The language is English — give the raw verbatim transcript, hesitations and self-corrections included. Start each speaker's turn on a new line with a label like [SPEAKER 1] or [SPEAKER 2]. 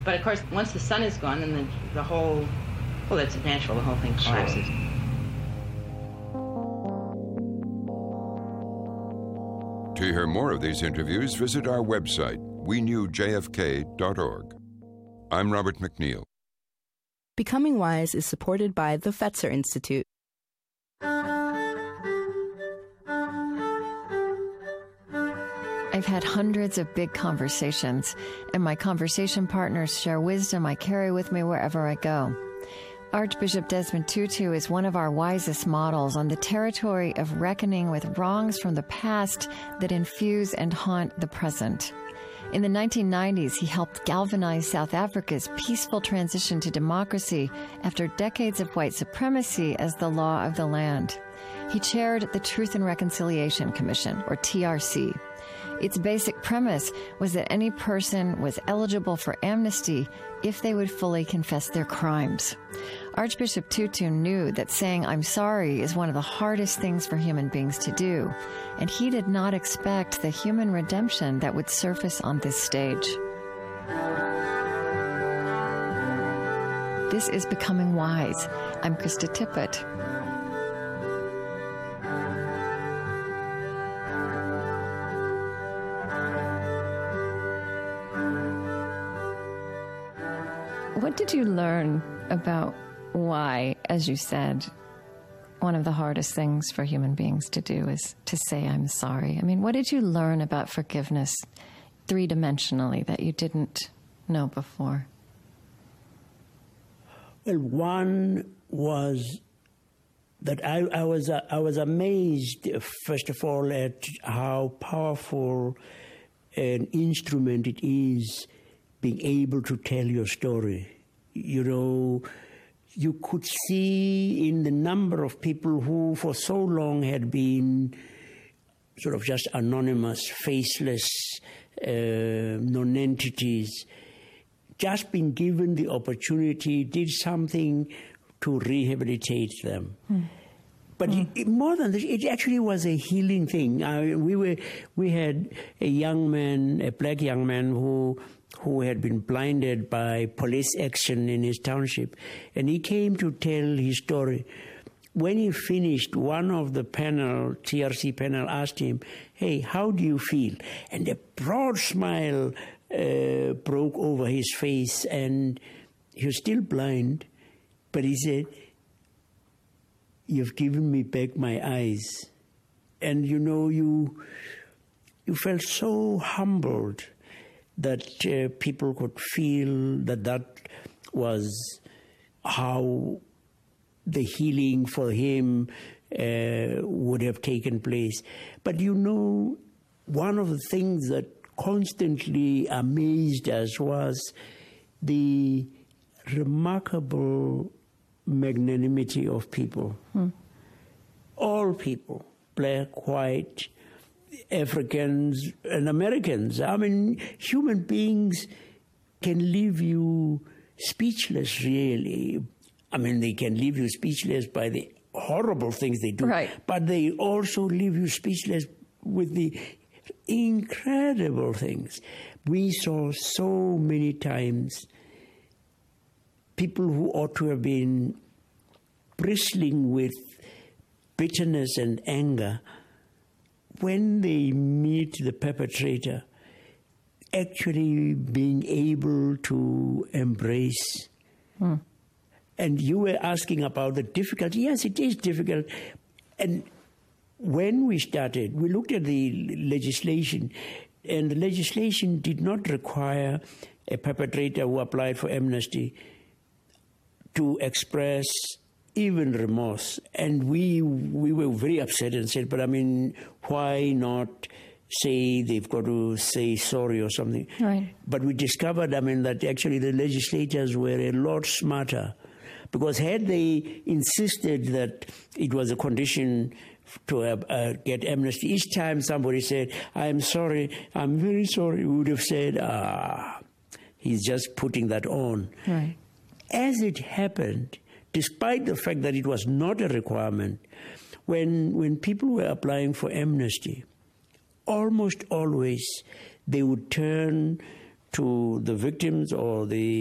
[SPEAKER 1] But of course, once the sun is gone, then the, the whole, well, that's natural, the whole thing collapses.
[SPEAKER 2] Sure.
[SPEAKER 3] To hear more of these interviews, visit our website, we knew J F K dot org. I'm Robert McNeil.
[SPEAKER 4] Becoming Wise is supported by the Fetzer Institute.
[SPEAKER 5] I've had hundreds of big conversations, and my conversation partners share wisdom I carry with me wherever I go. Archbishop Desmond Tutu is one of our wisest models on the territory of reckoning with wrongs from the past that infuse and haunt the present. In the nineteen nineties, he helped galvanize South Africa's peaceful transition to democracy after decades of white supremacy as the law of the land. He chaired the Truth and Reconciliation Commission, or T R C. Its basic premise was that any person was eligible for amnesty if they would fully confess their crimes. Archbishop Tutu knew that saying I'm sorry is one of the hardest things for human beings to do, and he did not expect the human redemption that would surface on this stage. This is Becoming Wise. I'm Krista Tippett. What did you learn about why, as you said, one of the hardest things for human beings to do is to say, I'm sorry? I mean, what did you learn about forgiveness three-dimensionally that you didn't know before?
[SPEAKER 2] Well, one was that I, I was uh, I was amazed, first of all, at how powerful an instrument it is being able to tell your story. You know, you could see in the number of people who for so long had been sort of just anonymous, faceless uh, non-entities, just being given the opportunity, did something to rehabilitate them. Mm. But mm. it, more than this, it actually was a healing thing. I, we were, we had a young man, a black young man who who had been blinded by police action in his township, and he came to tell his story. When he finished, one of the panel, T R C panel, asked him, hey, how do you feel? And a broad smile uh, broke over his face, and he was still blind, but he said, you've given me back my eyes. And, you know, you you felt so humbled that uh, people could feel that that was how the healing for him uh, would have taken place. But you know, one of the things that constantly amazed us was the remarkable magnanimity of people. Hmm. All people, black, white, Africans and Americans. I mean, human beings can leave you speechless, really. I mean, they can leave you speechless by the horrible things they do.
[SPEAKER 5] Right.
[SPEAKER 2] But they also leave you speechless with the incredible things. We saw so many times people who ought to have been bristling with bitterness and anger, when they meet the perpetrator, actually being able to embrace. Hmm. And you were asking about the difficulty. Yes, it is difficult. And when we started, we looked at the legislation, and the legislation did not require a perpetrator who applied for amnesty to express even remorse. And we we were very upset and said, but I mean, why not say they've got to say sorry or something?
[SPEAKER 5] Right.
[SPEAKER 2] But we discovered, I mean, that actually the legislators were a lot smarter, because had they insisted that it was a condition to uh, uh, get amnesty, each time somebody said, I'm sorry, I'm very sorry, we would have said, ah, he's just putting that on.
[SPEAKER 5] Right.
[SPEAKER 2] As it happened, despite the fact that it was not a requirement, when when people were applying for amnesty, almost always they would turn to the victims or the